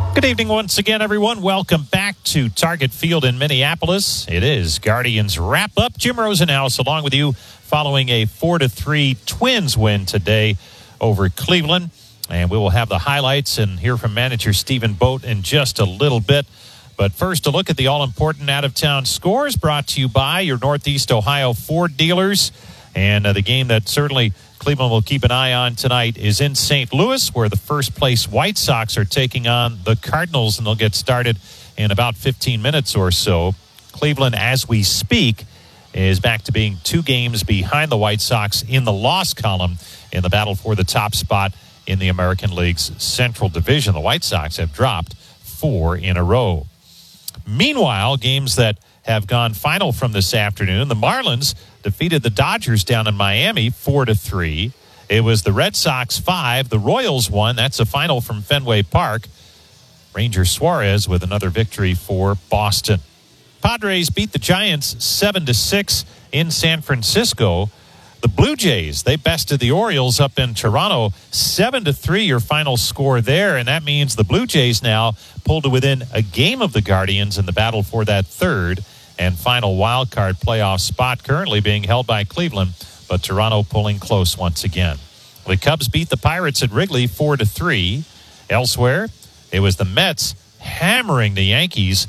Good evening once again, everyone. Welcome back to Target Field in Minneapolis. It is Guardians Wrap-Up. Jim Rosenhaus along with you following a 4-3 Twins win today over Cleveland. And we will have the highlights and hear from manager Stephen Vogt in just a little bit. But first, a look at the all-important out-of-town scores brought to you by your Northeast Ohio Ford dealers. And the game that certainly Cleveland will keep an eye on tonight is in St. Louis, where the first-place White Sox are taking on the Cardinals, and they'll get started in about 15 minutes or so. Cleveland, as we speak, is back to being 2 games behind the White Sox in the loss column in the battle for the top spot in the American League's Central Division. The White Sox have dropped 4 in a row. Meanwhile, games that have gone final from this afternoon, the Marlins defeated the Dodgers down in Miami 4-3. It was the Red Sox 5, the Royals 1. That's a final from Fenway Park. Ranger Suarez with another victory for Boston. Padres beat the Giants 7-6 in San Francisco. The Blue Jays, they bested the Orioles up in Toronto 7-3, your final score there. And that means the Blue Jays now pulled to within a game of the Guardians in the battle for that third and final wild card playoff spot, currently being held by Cleveland, but Toronto pulling close once again. The Cubs beat the Pirates at Wrigley 4-3. Elsewhere, it was the Mets hammering the Yankees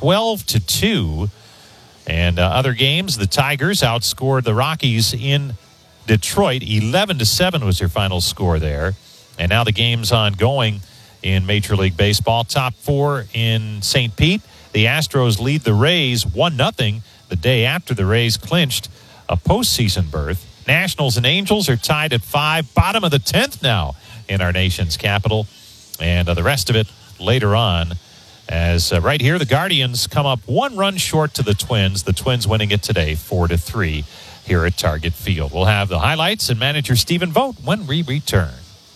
12-2. And other games, the Tigers outscored the Rockies in Detroit. 11-7 was their final score there. And now the game's ongoing in Major League Baseball. Top 4 in St. Pete. The Astros lead the Rays 1-0 the day after the Rays clinched a postseason berth. Nationals and Angels are tied at 5, bottom of the 10th now in our nation's capital. And the rest of it later on. As right here, the Guardians come up 1 run short to the Twins winning it today 4-3 here at Target Field. We'll have the highlights and manager Stephen Vogt when we return.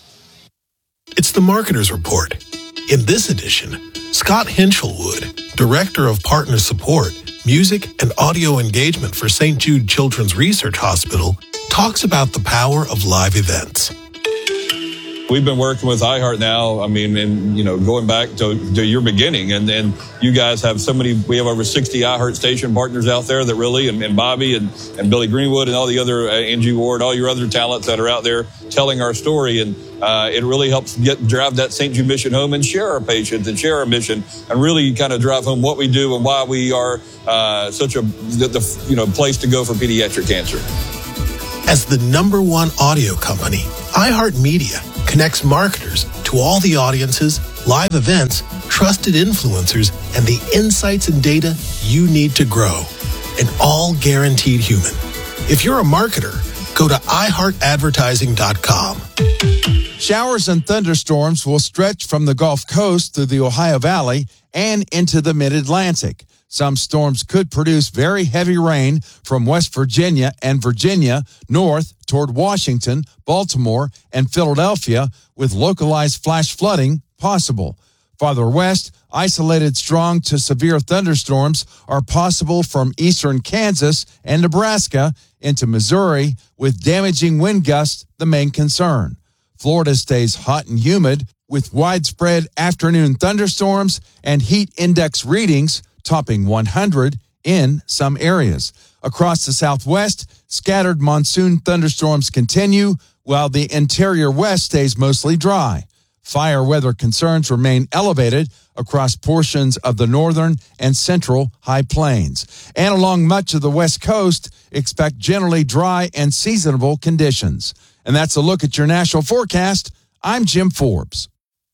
It's the Marketer's Report. In this edition, Scott Hinchelwood, Director of Partner Support, Music and Audio Engagement for St. Jude Children's Research Hospital, talks about the power of live events. We've been working with iHeart now, going back to your beginning. And then you guys have we have over 60 iHeart station partners out there that really, and Bobby and Billy Greenwood and all the other, Angie Ward, all your other talents that are out there telling our story. And it really helps drive that St. Jude mission home and share our patients and share our mission and really kind of drive home what we do and why we are such a place to go for pediatric cancer. As the #1 audio company, iHeartMedia connects marketers to all the audiences, live events, trusted influencers, and the insights and data you need to grow. And all guaranteed human. If you're a marketer, go to iHeartAdvertising.com. Showers and thunderstorms will stretch from the Gulf Coast through the Ohio Valley and into the Mid-Atlantic. Some storms could produce very heavy rain from West Virginia and Virginia north toward Washington, Baltimore, and Philadelphia, with localized flash flooding possible. Farther west, isolated strong to severe thunderstorms are possible from eastern Kansas and Nebraska into Missouri, with damaging wind gusts the main concern. Florida stays hot and humid, with widespread afternoon thunderstorms and heat index readings topping 100 in some areas. Across the Southwest, scattered monsoon thunderstorms continue, while the interior west stays mostly dry. Fire weather concerns remain elevated across portions of the northern and central high plains. And along much of the west coast, expect generally dry and seasonable conditions. And that's a look at your national forecast. I'm Jim Forbes.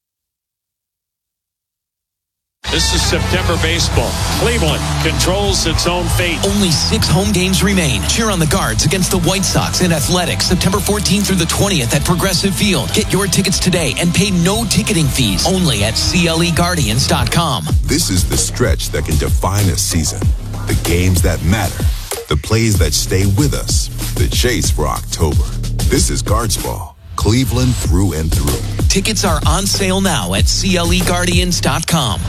This is September baseball. Cleveland controls its own fate. Only 6 home games remain. Cheer on the Guards against the White Sox in Athletics, September 14th through the 20th at Progressive Field. Get your tickets today and pay no ticketing fees. Only at CLEGuardians.com. This is the stretch that can define a season. The games that matter. The plays that stay with us. The chase for October. This is Guards Ball. Cleveland through and through. Tickets are on sale now at CLEGuardians.com.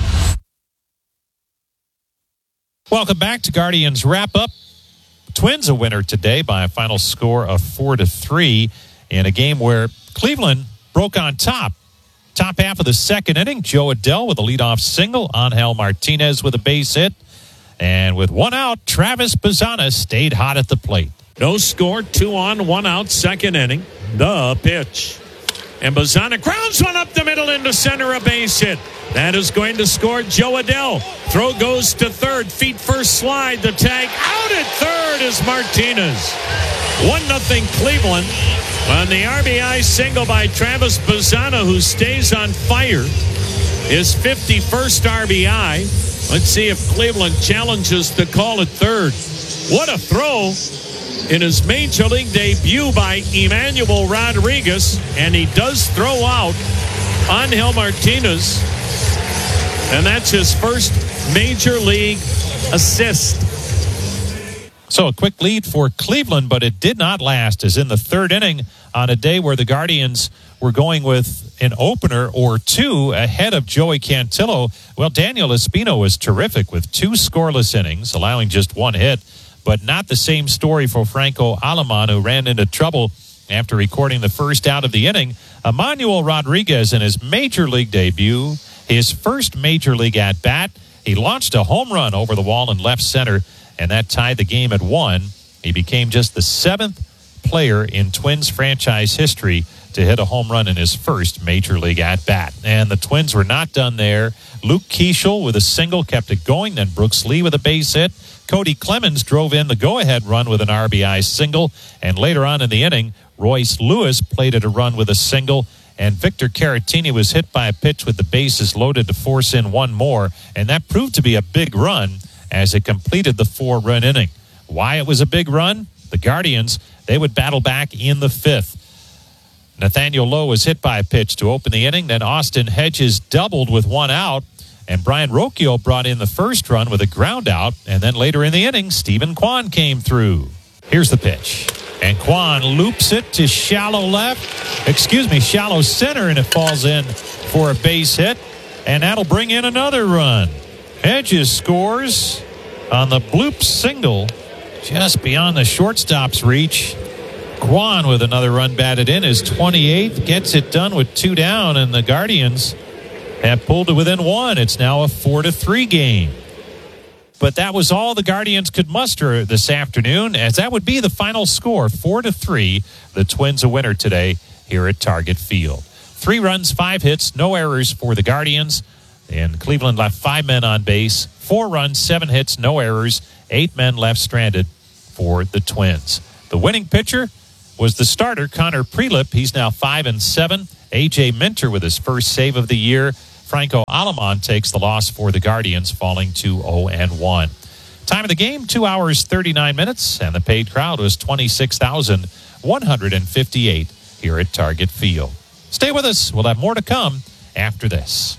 Welcome back to Guardians Wrap-Up. Twins a winner today by a final score of 4-3 in a game where Cleveland broke on top Top half of the second inning, Joe Adell with a leadoff single. Angel Martinez with a base hit. And with one out, Travis Bazzana stayed hot at the plate. No score, 2 on, 1 out, second inning. The pitch. And Bazzana grounds one up the middle into center, a base hit. That is going to score Joe Adell. Throw goes to third, feet first slide. The tag out at third is Martinez. 1-0 Cleveland on the RBI single by Travis Bazzana, who stays on fire. His 51st RBI. Let's see if Cleveland challenges the call at third. What a throw in his Major League debut by Emmanuel Rodriguez. And he does throw out Angel Martinez. And that's his first Major League assist. So a quick lead for Cleveland, but it did not last, as in the third inning on a day where the Guardians were going with an opener or two ahead of Joey Cantillo. Well, Daniel Espino was terrific with 2 scoreless innings, allowing just 1 hit, but not the same story for Franco Aleman, who ran into trouble after recording the first out of the inning. Emmanuel Rodriguez, in his Major League debut, his first Major League at-bat, he launched a home run over the wall in left center, and that tied the game at 1. He became just the 7th player in Twins franchise history to hit a home run in his first Major League at-bat. And the Twins were not done there. Luke Keeschel with a single kept it going. Then Brooks Lee with a base hit. Cody Clemens drove in the go-ahead run with an RBI single. And later on in the inning, Royce Lewis plated a run with a single. And Victor Caratini was hit by a pitch with the bases loaded to force in one more. And that proved to be a big run as it completed the 4-run inning. Why it was a big run? The Guardians, they would battle back in the 5th. Nathaniel Lowe was hit by a pitch to open the inning. Then Austin Hedges doubled with 1 out. And Brian Rocchio brought in the first run with a ground out. And then later in the inning, Stephen Kwan came through. Here's the pitch. And Kwan loops it to shallow center, and it falls in for a base hit. And that'll bring in another run. Hedges scores on the bloop single just beyond the shortstop's reach. Kwan with another run batted in, his 28th, gets it done with 2 down, and the Guardians have pulled it within 1. It's now a 4-3 game. But that was all the Guardians could muster this afternoon, as that would be the final score, 4-3. The Twins a winner today here at Target Field. 3 runs, 5 hits, no errors for the Guardians. And Cleveland left 5 men on base, 4 runs, 7 hits, no errors, 8 men left stranded for the Twins. The winning pitcher was the starter, Connor Prelip. He's now 5-7. A.J. Minter with his first save of the year. Franco Aleman takes the loss for the Guardians, falling to 0-1. Time of the game, 2 hours, 39 minutes, and the paid crowd was 26,158 here at Target Field. Stay with us. We'll have more to come after this.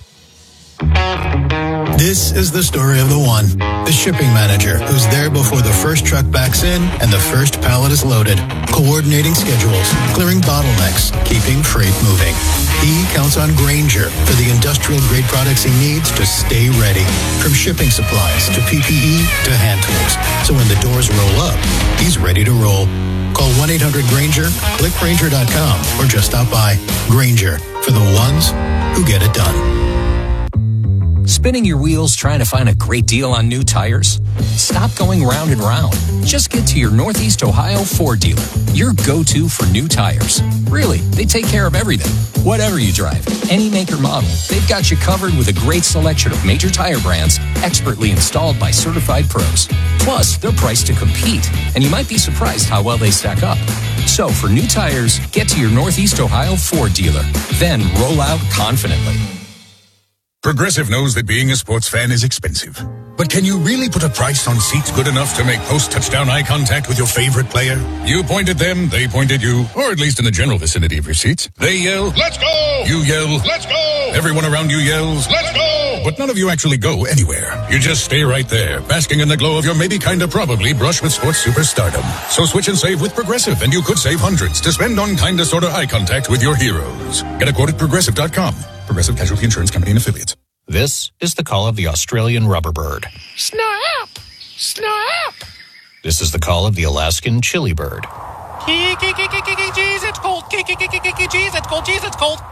This is the story of the one, the shipping manager, who's there before the first truck backs in and the first pallet is loaded, coordinating schedules, clearing bottlenecks, keeping freight moving. He counts on Grainger for the industrial-grade products he needs to stay ready, from shipping supplies to PPE to hand tools. So when the doors roll up, he's ready to roll. Call 1-800-GRAINGER, click Grainger.com, or just stop by. Grainger, for the ones who get it done. Spinning your wheels trying to find a great deal on new tires? Stop going round and round. Just get to your Northeast Ohio Ford dealer, your go-to for new tires. Really, they take care of everything. Whatever you drive, any make or model, they've got you covered with a great selection of major tire brands, expertly installed by certified pros. Plus, they're priced to compete, and you might be surprised how well they stack up. So for new tires, get to your Northeast Ohio Ford dealer. Then roll out confidently. Progressive knows that being a sports fan is expensive. But can you really put a price on seats good enough to make post-touchdown eye contact with your favorite player? You point at them, they point at you, or at least in the general vicinity of your seats. They yell, "Let's go!" You yell, "Let's go!" Everyone around you yells, "Let's go!" But none of you actually go anywhere. You just stay right there, basking in the glow of your maybe kinda probably brush with sports superstardom. So switch and save with Progressive, and you could save hundreds to spend on kinda sorta eye contact with your heroes. Get a quote at Progressive.com. Progressive Casualty Insurance Company and Affiliates. This is the call of the Australian rubberbird. Snap! Snap! This is the call of the Alaskan chili bird. Jeez, it's cold. Jeez, it's cold. Jeez, it's cold.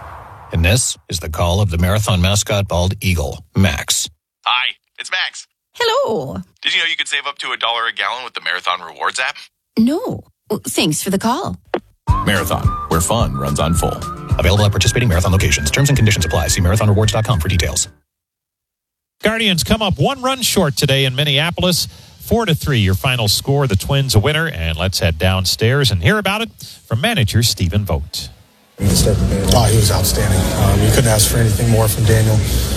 And this is the call of the marathon mascot bald eagle, Max. Hi, it's Max. Hello. Did you know you could save up to $1 a gallon with the Marathon Rewards app? No. Thanks for the call. Marathon, where fun runs on full. Available at participating Marathon locations. Terms and conditions apply. See marathonrewards.com for details. Guardians come up 1 run short today in Minneapolis. 4-3, your final score. The Twins a winner. And let's head downstairs and hear about it from manager Stephen Vogt. He was outstanding. We couldn't ask for anything more from Daniel.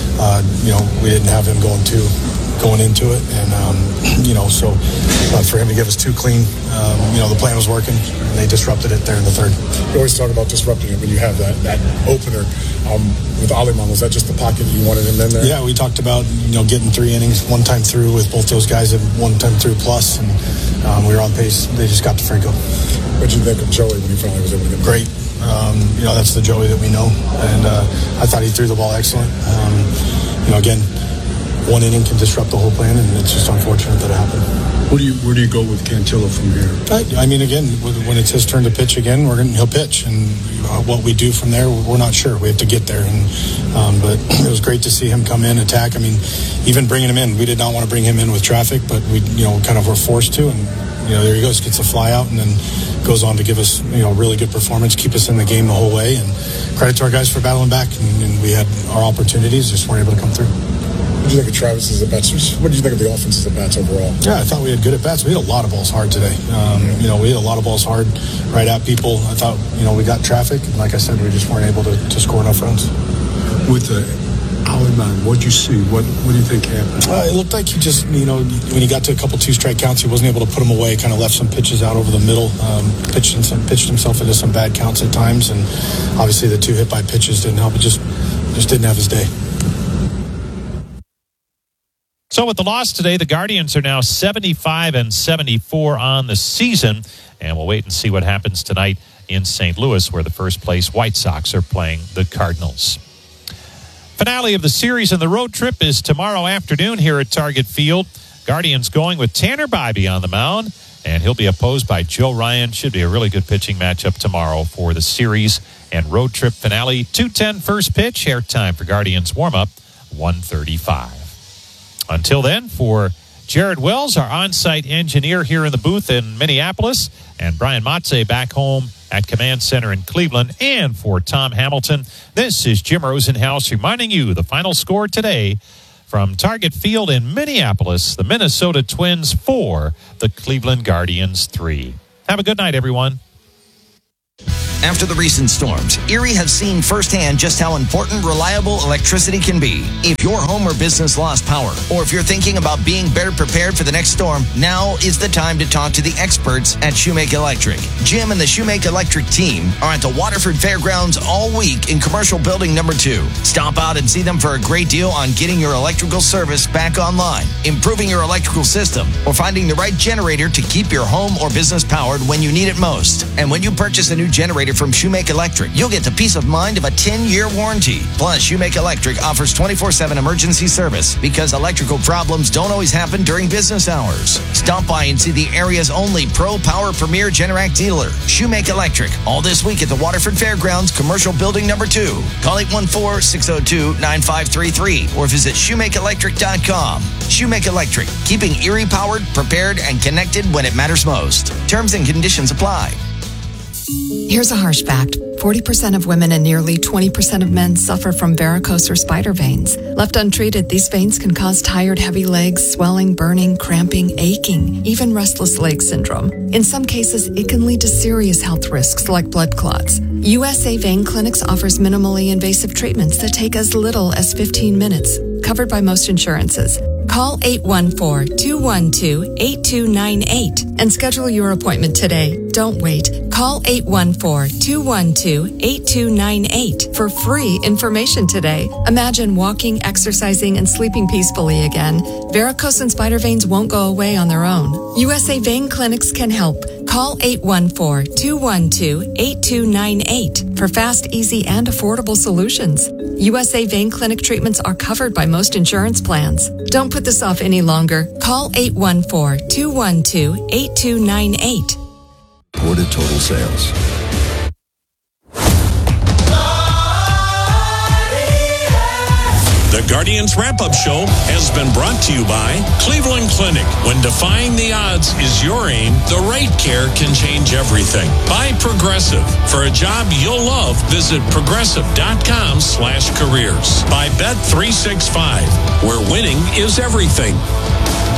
We didn't have him going into it, and so for him to give us 2 clean, the plan was working, and they disrupted it there in the third. You always talk about disrupting it when you have that opener with Aleman. Was that just the pocket that you wanted him in there? Yeah, we talked about getting 3 innings, 1 time through with both those guys, and 1 time through plus, and we were on pace. They just got to Franco. What did you think of Joey when he finally was able to get great? That's the Joey that we know, and I thought he threw the ball excellent. Again, 1 inning can disrupt the whole plan, and it's just unfortunate that it happened. Where do you go with Cantillo from here? Again, when it's his turn to pitch again, he'll pitch, and what we do from there, we're not sure. We have to get there, but it was great to see him come in, attack. Even bringing him in, we did not want to bring him in with traffic, but we, kind of were forced to, and there he goes, gets a fly out, and then goes on to give us, really good performance, keep us in the game the whole way, and credit to our guys for battling back, and we had our opportunities, just weren't able to come through. What do you think of Travis's at-bats? What do you think of the offense's at-bats overall? Yeah, I thought we had good at-bats. We hit a lot of balls hard today. We hit a lot of balls hard right at people. I thought, we got traffic, and like I said, we just weren't able to score enough runs. With the Aleman, what did you see? What do you think happened? It looked like he just, when he got to a couple 2-strike counts, he wasn't able to put them away, kind of left some pitches out over the middle, pitched himself into some bad counts at times, and obviously the 2 hit-by pitches didn't help. It just didn't have his day. So with the loss today, the Guardians are now 75-74 on the season, and we'll wait and see what happens tonight in St. Louis, where the first-place White Sox are playing the Cardinals. Finale of the series and the road trip is tomorrow afternoon here at Target Field. Guardians going with Tanner Bibee on the mound, and he'll be opposed by Joe Ryan. Should be a really good pitching matchup tomorrow for the series and road trip finale. 2:10 first pitch, airtime for Guardians warm-up, 1:35. Until then, for Jared Wells, our on-site engineer here in the booth in Minneapolis, and Brian Matze back home at Command Center in Cleveland, and for Tom Hamilton, this is Jim Rosenhaus reminding you the final score today from Target Field in Minneapolis, the Minnesota Twins 4, the Cleveland Guardians 3. Have a good night, everyone. After the recent storms, Erie has seen firsthand just how important reliable electricity can be. If your home or business lost power, or if you're thinking about being better prepared for the next storm, now is the time to talk to the experts at Shoemaker Electric. Jim and the Shoemaker Electric team are at the Waterford Fairgrounds all week in Commercial Building Number 2. Stop out and see them for a great deal on getting your electrical service back online, improving your electrical system, or finding the right generator to keep your home or business powered when you need it most. And when you purchase a new generator from Shoemaker Electric, you'll get the peace of mind of a 10-year warranty. Plus, Shoemaker Electric offers 24/7 emergency service because electrical problems don't always happen during business hours. Stop by and see the area's only Pro Power Premier Generac dealer, Shoemaker Electric, all this week at the Waterford Fairgrounds, Commercial Building Number 2. Call 814-602-9533 or visit shoemakerelectric.com. Shoemaker Electric, keeping Erie powered, prepared, and connected when it matters most. Terms and conditions apply. Here's a harsh fact. 40% of women and nearly 20% of men suffer from varicose or spider veins. Left untreated, these veins can cause tired, heavy legs, swelling, burning, cramping, aching, even restless leg syndrome. In some cases, it can lead to serious health risks like blood clots. USA Vein Clinics offers minimally invasive treatments that take as little as 15 minutes, covered by most insurances. Call 814-212-8298 and schedule your appointment today. Don't wait. Call 814-212-8298 for free information today. Imagine walking, exercising, and sleeping peacefully again. Varicose and spider veins won't go away on their own. USA Vein Clinics can help. Call 814-212-8298 for fast, easy, and affordable solutions. USA Vein Clinic treatments are covered by most insurance plans. Don't put this off any longer. Call 814-212-8298. Porta Total Sales. The Guardians Wrap-Up Show has been brought to you by Cleveland Clinic. When defying the odds is your aim, the right care can change everything. By Progressive. For a job you'll love, visit progressive.com/careers. By Bet365, where winning is everything.